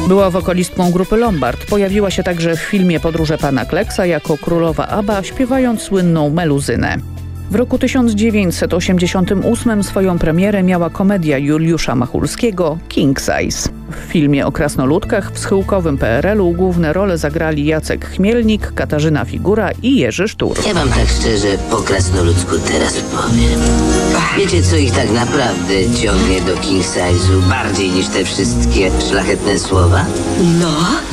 Była wokalistką grupy Lombard. Pojawiła się także w filmie Podróże pana Kleksa jako królowa ABBA, śpiewając słynną meluzynę. W roku 1988 swoją premierę miała komedia Juliusza Machulskiego King Size. W filmie o krasnoludkach w schyłkowym PRL-u główne role zagrali Jacek Chmielnik, Katarzyna Figura i Jerzy Sztur. Ja wam tak szczerze po krasnoludzku teraz powiem. Wiecie, co ich tak naprawdę ciągnie do King Size'u bardziej niż te wszystkie szlachetne słowa? No?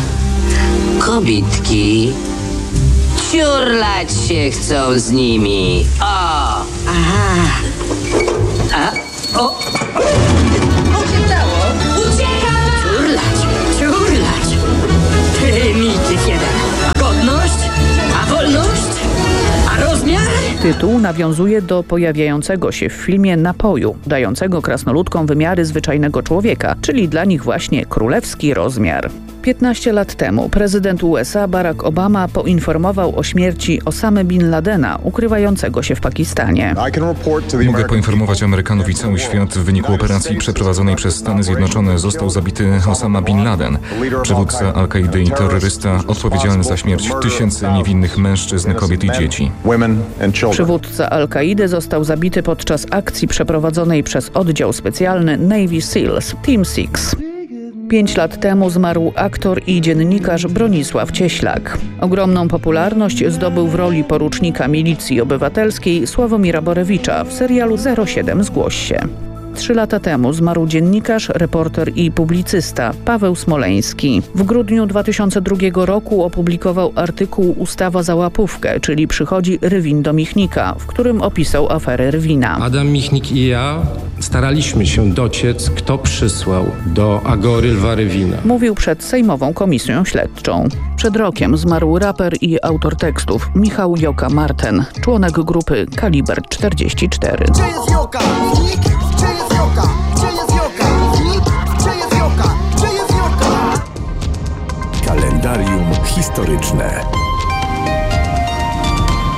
Kobitki. Ciurlać się chcą z nimi. O! Aha. A? O! Uciekało! Uciekam! Ciurlać! Prymityw jeden. Godność? A wolność? A rozmiar? Tytuł nawiązuje do pojawiającego się w filmie napoju, dającego krasnoludkom wymiary zwyczajnego człowieka, czyli dla nich właśnie królewski rozmiar. 15 lat temu prezydent USA Barack Obama poinformował o śmierci Osamy Bin Ladena, ukrywającego się w Pakistanie. Mogę poinformować Amerykanów i cały świat, w wyniku operacji przeprowadzonej przez Stany Zjednoczone został zabity Osama Bin Laden, przywódca Al-Kaidy i terrorysta odpowiedzialny za śmierć tysięcy niewinnych mężczyzn, kobiet i dzieci. Przywódca Al-Kaidy został zabity podczas akcji przeprowadzonej przez oddział specjalny Navy SEALs Team 6. 5 lat temu zmarł aktor i dziennikarz Bronisław Cieślak. Ogromną popularność zdobył w roli porucznika milicji obywatelskiej Sławomira Borewicza w serialu 07 Zgłoś się. 3 lata temu zmarł dziennikarz, reporter i publicysta Paweł Smoleński. W grudniu 2002 roku opublikował artykuł Ustawa za łapówkę, czyli przychodzi Rywin do Michnika, w którym opisał aferę Rywina. Adam Michnik i ja staraliśmy się dociec, kto przysłał do Agory Lwa Rywina. Mówił przed Sejmową Komisją Śledczą. Przed rokiem zmarł raper i autor tekstów Michał Joka Marten, członek grupy Kaliber 44. Gdzie jest Joka? Gdzie jest Joka? Gdzie jest Joka? Gdzie jest Joka? Gdzie jest Joka? Kalendarium historyczne.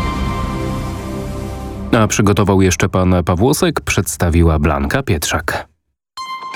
A przygotował jeszcze pan Pawłosek, przedstawiła Blanka Pietrzak.